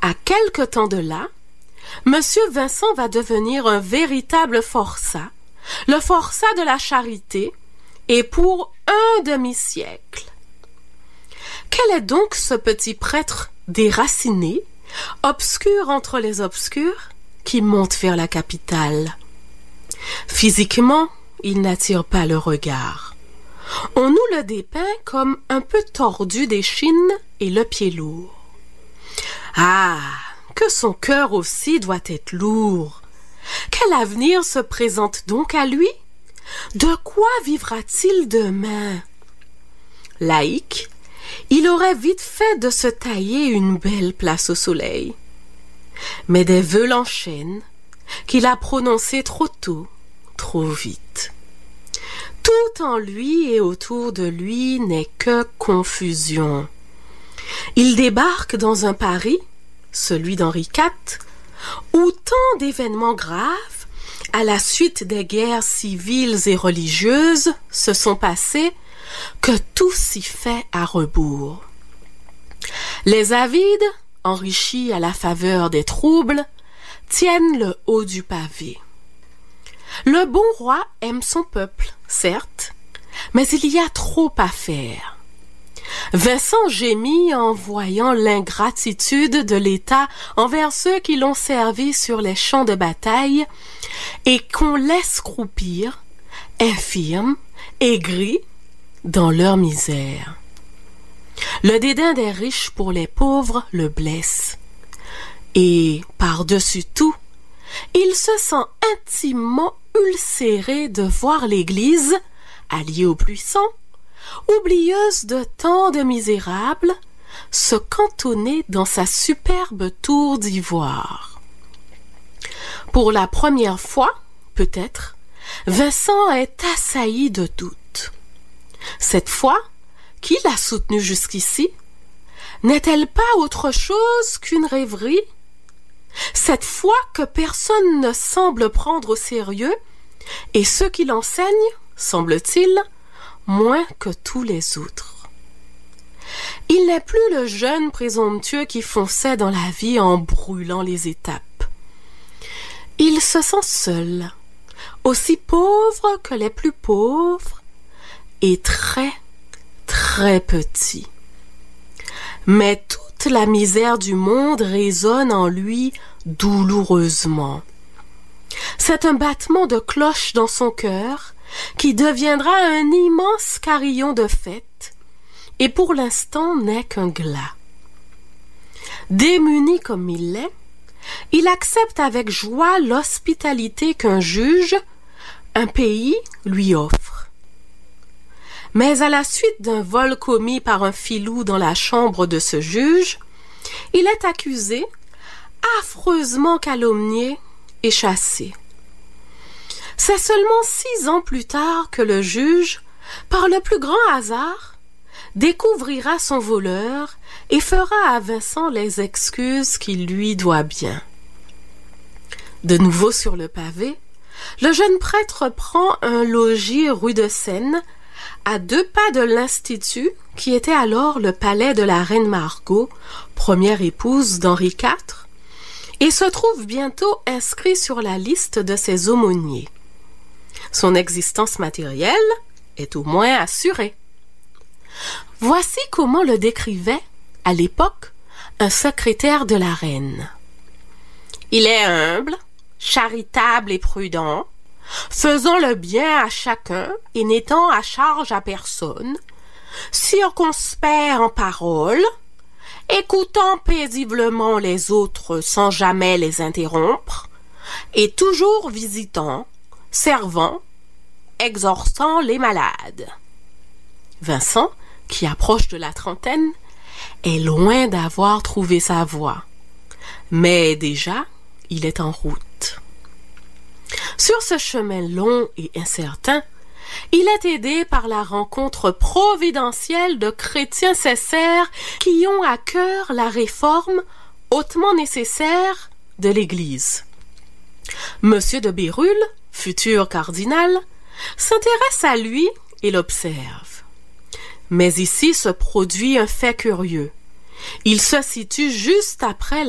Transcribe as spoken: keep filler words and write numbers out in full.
À quelque temps de là, Monsieur Vincent va devenir un véritable forçat, le forçat de la charité, et pour un demi-siècle. Quel est donc ce petit prêtre déraciné, obscur entre les obscurs, qui monte vers la capitale? Physiquement, il n'attire pas le regard. On nous le dépeint comme un peu tordu d'échine et le pied lourd. Ah, que son cœur aussi doit être lourd! Quel avenir se présente donc à lui? De quoi vivra-t-il demain? Laïque, il aurait vite fait de se tailler une belle place au soleil. Mais des vœux l'enchaînent, qu'il a prononcés trop tôt, trop vite. Tout en lui et autour de lui n'est que confusion. Il débarque dans un Paris, celui d'Henri quatre, où tant d'événements graves, à la suite des guerres civiles et religieuses, se sont passés, que tout s'y fait à rebours. Les avides, enrichis à la faveur des troubles, tiennent le haut du pavé. Le bon roi aime son peuple, certes, mais il y a trop à faire. Vincent gémit en voyant l'ingratitude de l'État envers ceux qui l'ont servi sur les champs de bataille et qu'on laisse croupir, infirmes, aigris, dans leur misère. Le dédain des riches pour les pauvres le blesse. Et, par-dessus tout, il se sent intimement ulcéré de voir l'Église, alliée aux puissants, oublieuse de tant de misérables, se cantonner dans sa superbe tour d'ivoire. Pour la première fois, peut-être, Vincent est assailli de doutes. Cette fois, qui l'a soutenu jusqu'ici? N'est-elle pas autre chose qu'une rêverie? Cette foi que personne ne semble prendre au sérieux, et ceux qui l'enseignent, semble-t-il, moins que tous les autres. Il n'est plus le jeune présomptueux qui fonçait dans la vie en brûlant les étapes. Il se sent seul, aussi pauvre que les plus pauvres, et très, très petit. Mais toute la misère du monde résonne en lui douloureusement. C'est un battement de cloche dans son cœur qui deviendra un immense carillon de fête, et pour l'instant n'est qu'un glas. Démuni comme il l'est, il accepte avec joie l'hospitalité qu'un juge, un pays, lui offre. Mais à la suite d'un vol commis par un filou dans la chambre de ce juge, il est accusé, affreusement calomnié et chassé. C'est seulement six ans plus tard que le juge, par le plus grand hasard, découvrira son voleur et fera à Vincent les excuses qu'il lui doit bien. De nouveau sur le pavé, le jeune prêtre prend un logis rue de Seine, à deux pas de l'Institut, qui était alors le palais de la reine Margot, première épouse d'Henri quatre, et se trouve bientôt inscrit sur la liste de ses aumôniers. Son existence matérielle est au moins assurée. Voici comment le décrivait, à l'époque, un secrétaire de la reine. Il est humble, charitable et prudent, faisant le bien à chacun et n'étant à charge à personne, circonspect en parole, écoutant paisiblement les autres sans jamais les interrompre, et toujours visitant, servant, exhortant les malades. Vincent, qui approche de la trentaine, est loin d'avoir trouvé sa voie, mais déjà, il est en route. Sur ce chemin long et incertain, il est aidé par la rencontre providentielle de chrétiens sincères qui ont à cœur la réforme hautement nécessaire de l'Église. Monsieur de Bérulle, futur cardinal, s'intéresse à lui et l'observe. Mais ici se produit un fait curieux. Il se situe juste après